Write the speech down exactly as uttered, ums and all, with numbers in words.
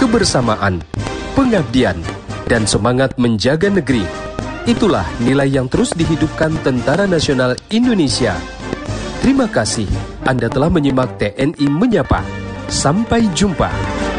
kebersamaan, pengabdian, dan semangat menjaga negeri. Itulah nilai yang terus dihidupkan Tentara Nasional Indonesia. Terima kasih Anda telah menyimak T N I Menyapa. Sampai jumpa.